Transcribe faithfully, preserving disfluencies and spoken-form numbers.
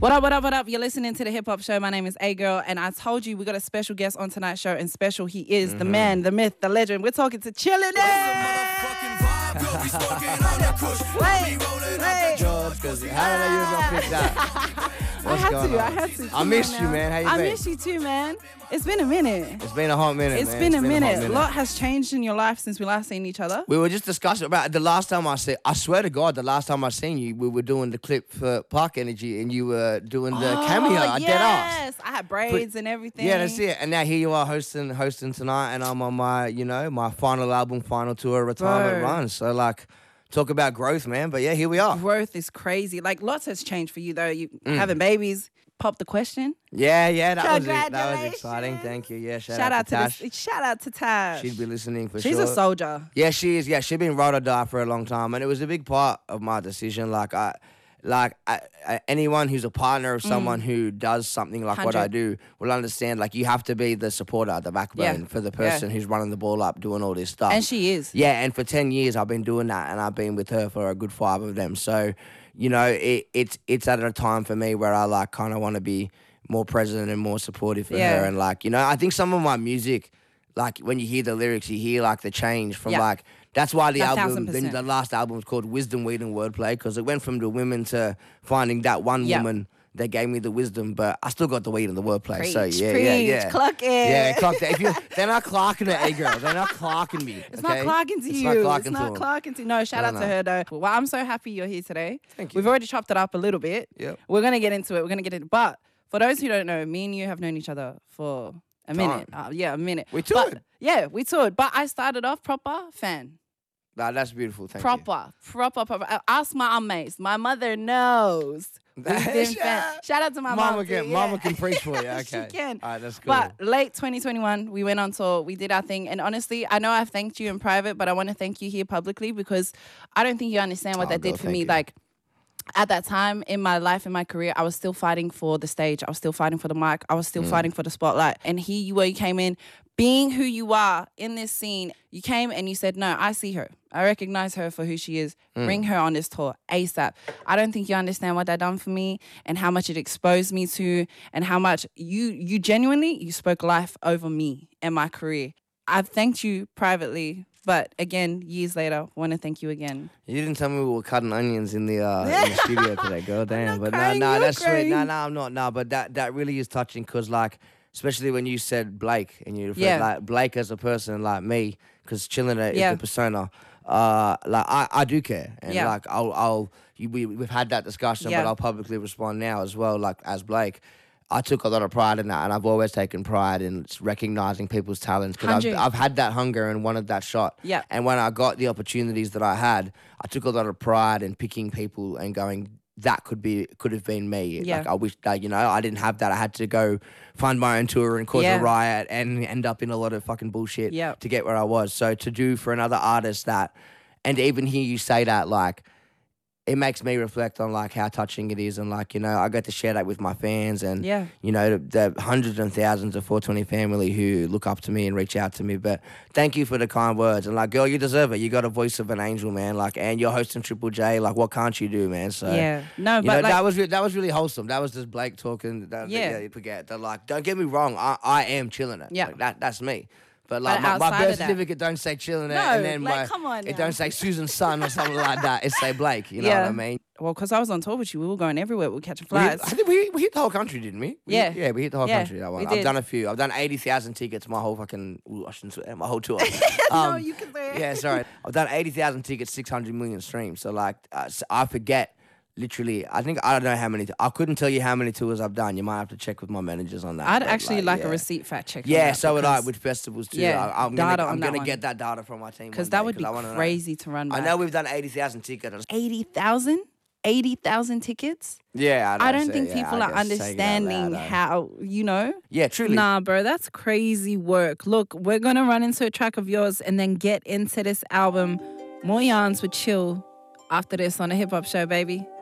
What up, what up, what up? You're listening to the Hip Hop Show. My name is A Girl, and I told you we got a special guest on tonight's show, and special he is, mm-hmm. the man, the myth, the legend. We're talking to Chillin' Wait, wait. George, because how did I use my pick that? I had to, on? I had to. I missed you, man. How you I been? I miss you too, man. It's been a minute. It's been a hot minute, It's man. been it's a been minute. A, a minute. lot has changed in your life since we last seen each other. We were just discussing about the last time I said, I swear to God, the last time I seen you, we were doing the clip for Park Energy and you were doing the oh, cameo. I yes. dead ass. Yes, I had braids but, and everything. Yeah, that's it. And now here you are hosting hosting tonight, and I'm on my, you know, my final album, final tour, retirement Bro. run. So, like, talk about growth, man. But yeah, here we are. Growth is crazy. Like, lots has changed for you, though. You mm. having babies. Pop the question. Yeah, yeah, that was it. That was exciting. Thank you. Yeah, shout, shout out, out to to Tash. This, shout out to Tash. She'd be listening for She's sure. She's a soldier. Yeah, she is. Yeah, she's been ride or die for a long time, and it was a big part of my decision. Like I, like I, I, anyone who's a partner of someone mm. who does something like one hundred what I do will understand. Like you have to be the supporter, the backbone yeah. for the person yeah. who's running the ball up, doing all this stuff. And she is. Yeah, and for ten years I've been doing that, and I've been with her for a good five of them. So, you know, it, it's it's at a time for me where I like kind of want to be more present and more supportive for yeah. her. And like, you know, I think some of my music, like when you hear the lyrics, you hear like the change from yeah. like, that's why the A album, the, the last album was called Wisdom, Weed and Wordplay, because it went from the women to finding that one yep. woman that gave me the wisdom, but I still got the weed and the wordplay. Preach, so yeah, preach, yeah, yeah. Clock it. Yeah, clock it. If you, they're not clocking it, hey girl. They're not clocking me. It's okay? not clocking to it's you. Not clocking it's not to clocking to No, shout no, out no. to her though. Well, I'm so happy you're here today. Thank you. We've already chopped it up a little bit. Yep. We're gonna get into it. We're gonna get into it. But for those who don't know, me and you have known each other for a minute. Uh, yeah, a minute. We toured. But, yeah, we toured. But I started off proper fan. Nah, that's beautiful. Thank proper, you. Proper, proper, proper. Ask my mates. My mother knows. Shout, Shout out to my mama mom. Can, yeah. Mama can preach for you. Okay. She can. All right, that's cool. But late twenty twenty-one, we went on tour. We did our thing. And honestly, I know I've thanked you in private, but I want to thank you here publicly because I don't think you understand what oh, that girl, did for me. you. Like, at that time in my life, in my career, I was still fighting for the stage. I was still fighting for the mic. I was still mm. fighting for the spotlight. And here you were, you came in, being who you are in this scene. You came and you said, no, I see her. I recognize her for who she is. Mm. Bring her on this tour ASAP. I don't think you understand what that done for me and how much it exposed me to and how much you you genuinely, you spoke life over me and my career. I've thanked you privately. But again, years later, want to thank you again. You didn't tell me we were cutting onions in the uh, in the studio today, girl. Damn, but crying, no, no, that's crying. sweet. No, no, I'm not. No, but that that really is touching because, like, especially when you said Blake and you referred yeah. like Blake as a person, like me, because Chillin' is yeah. the persona. Uh, like I, I do care, and yeah. like I'll, I'll, you, we we've had that discussion, yeah. but I'll publicly respond now as well. Like as Blake. I took a lot of pride in that, and I've always taken pride in recognizing people's talents because I've, I've had that hunger and wanted that shot. Yeah. And when I got the opportunities that I had, I took a lot of pride in picking people and going, that could be could have been me. Yeah. Like I wish that, you know, I didn't have that. I had to go find my own tour and cause yeah. a riot and end up in a lot of fucking bullshit yeah. to get where I was. So to do for another artist that, and to even hear you say that, like, it makes me reflect on like how touching it is, and like, you know, I get to share that with my fans and yeah. you know, the, the hundreds and thousands of four twenty family who look up to me and reach out to me. But thank you for the kind words, and like, girl, you deserve it. You got a voice of an angel, man. Like, and you're hosting Triple J. Like, what can't you do, man? So yeah, no, you but know, like, that was re- that was really wholesome. That was just Blake talking. That, yeah, yeah, forget that. Like, don't get me wrong, I I am chilling it. Yeah, like, that that's me. But like but my, my birth that, certificate don't say chilling it, no, and then like, my, come on it now. don't say Susan's son or something like that. It say Blake. You know yeah. what I mean? Well, because I was on tour with you, we were going everywhere. We were catching flights. We hit, I think we, we hit the whole country, didn't we? we yeah. Yeah, we hit the whole yeah, country that one. We I've did. done a few. I've done eighty thousand tickets, my whole fucking, ooh, I shouldn't swear, my whole tour. um, no, you can say it. Yeah, sorry. I've done eighty thousand tickets, six hundred million streams. So like, uh, so I forget, literally, I think, I don't know how many, I couldn't tell you how many tours I've done. You might have to check with my managers on that. I'd but, actually like, like yeah. a receipt fact check. Yeah, so would I with festivals too. Yeah, I, I'm data gonna, on I'm that gonna one. get that data from my team. Because that would be crazy know. to run back. I know we've done eighty thousand tickets. eighty thousand? eighty thousand tickets? Yeah, I, I don't say, think yeah, people I are understanding loud, how, you know? Yeah, truly. Nah, bro, that's crazy work. Look, we're going to run into a track of yours and then get into this album. More yarns with Chill after this on the Hip Hop Show, baby.